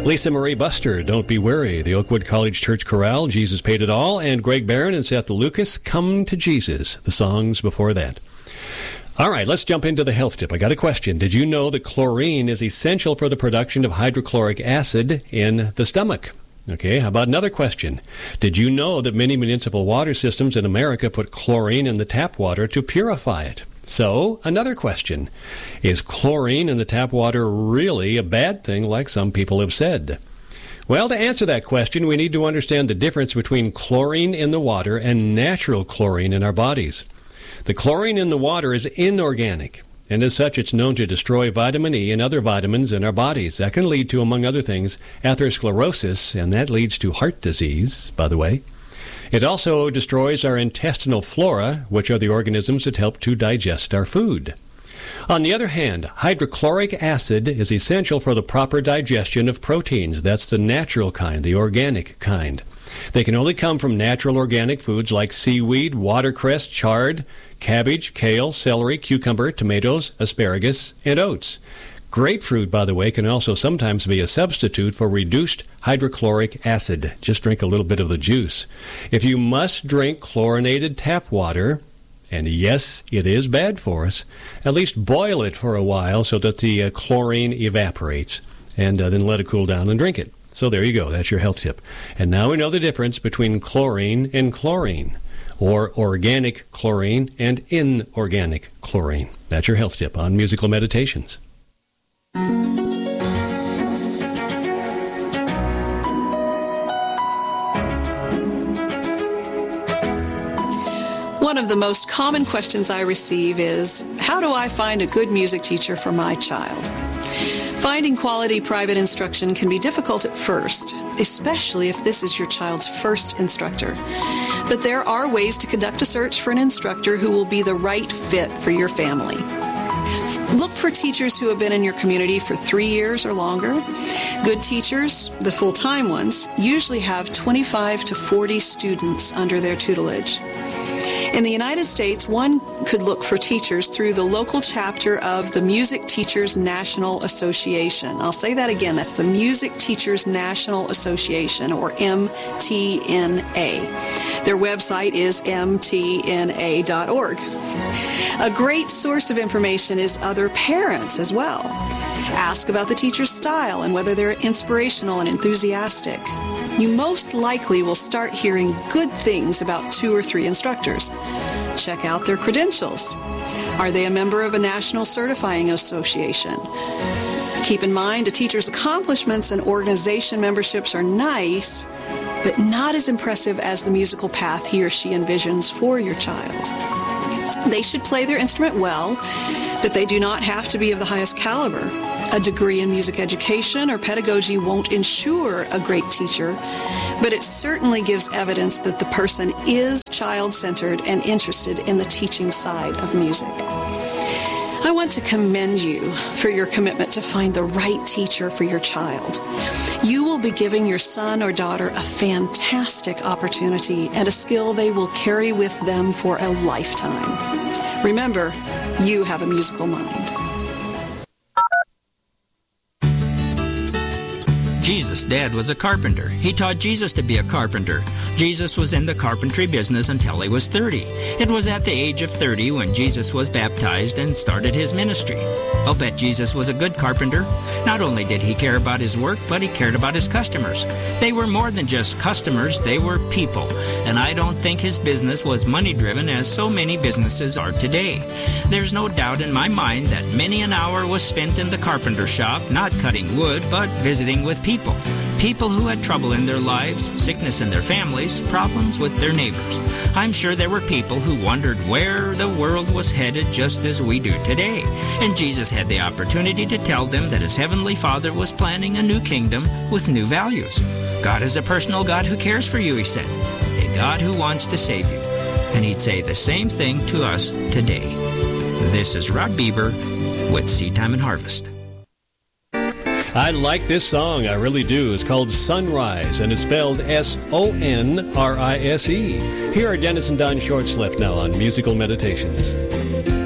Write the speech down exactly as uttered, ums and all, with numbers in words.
Lisa Marie Buster, Don't Be Weary, the Oakwood College Church Chorale, Jesus Paid It All, and Greg Barron and Seth Lucas, Come to Jesus, the songs before that. All right, let's jump into the health tip. I got a question. Did you know that chlorine is essential for the production of hydrochloric acid in the stomach? Okay, how about another question? Did you know that many municipal water systems in America put chlorine in the tap water to purify it? So, another question. Is chlorine in the tap water really a bad thing like some people have said? Well, to answer that question, we need to understand the difference between chlorine in the water and natural chlorine in our bodies. The chlorine in the water is inorganic, and as such, it's known to destroy vitamin E and other vitamins in our bodies. That can lead to, among other things, atherosclerosis, and that leads to heart disease, by the way. It also destroys our intestinal flora, which are the organisms that help to digest our food. On the other hand, hydrochloric acid is essential for the proper digestion of proteins. That's the natural kind, the organic kind. They can only come from natural organic foods like seaweed, watercress, chard, cabbage, kale, celery, cucumber, tomatoes, asparagus, and oats. Grapefruit, by the way, can also sometimes be a substitute for reduced hydrochloric acid. Just drink a little bit of the juice. If you must drink chlorinated tap water, and yes, it is bad for us, at least boil it for a while so that the uh, chlorine evaporates, and uh, then let it cool down and drink it. So there you go. That's your health tip. And now we know the difference between chlorine and chlorine, or organic chlorine and inorganic chlorine. That's your health tip on Musical Meditations. One of the most common questions I receive is, how do I find a good music teacher for my child? Finding quality private instruction can be difficult at first, especially if this is your child's first instructor. But there are ways to conduct a search for an instructor who will be the right fit for your family. Look for teachers who have been in your community for three years or longer. Good teachers, the full-time ones, usually have twenty-five to forty students under their tutelage. In the United States, one could look for teachers through the local chapter of the Music Teachers National Association. I'll say that again. That's the Music Teachers National Association, or M T N A. Their website is M T N A dot org. A great source of information is other parents as well. Ask about the teacher's style and whether they're inspirational and enthusiastic. You most likely will start hearing good things about two or three instructors. Check out their credentials. Are they a member of a national certifying association? Keep in mind, a teacher's accomplishments and organization memberships are nice, but not as impressive as the musical path he or she envisions for your child. They should play their instrument well, but they do not have to be of the highest caliber. A degree in music education or pedagogy won't ensure a great teacher, but it certainly gives evidence that the person is child-centered and interested in the teaching side of music. I want to commend you for your commitment to find the right teacher for your child. You will be giving your son or daughter a fantastic opportunity and a skill they will carry with them for a lifetime. Remember, you have a musical mind. Jesus' dad was a carpenter. He taught Jesus to be a carpenter. Jesus was in the carpentry business until he was thirty. It was at the age of thirty when Jesus was baptized and started his ministry. I'll bet Jesus was a good carpenter. Not only did he care about his work, but he cared about his customers. They were more than just customers, they were people. And I don't think his business was money-driven as so many businesses are today. There's no doubt in my mind that many an hour was spent in the carpenter shop, not cutting wood, but visiting with people. People. People who had trouble in their lives, sickness in their families, problems with their neighbors. I'm sure there were people who wondered where the world was headed just as we do today. And Jesus had the opportunity to tell them that his heavenly Father was planning a new kingdom with new values. God is a personal God who cares for you, he said. A God who wants to save you. And he'd say the same thing to us today. This is Rob Bieber with Seed Time and Harvest. I like this song, I really do. It's called Sunrise, and it's spelled S O N R I S E. Here are Dennis and Don Shortsleff now on Musical Meditations.